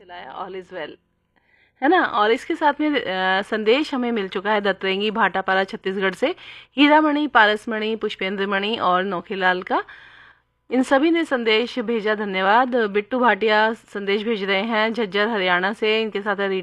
चलाया, all is well, है ना। और इसके साथ में संदेश हमें मिल चुका है दत्तरेंगी भाटापारा छत्तीसगढ़ से, हीरामणि, पारसमणि, पुष्पेंद्रमणि और नौखीलाल का। इन सभी ने संदेश भेजा, धन्यवाद। बिट्टू भाटिया संदेश भेज रहे हैं झज्जर हरियाणा से, इनके साथ है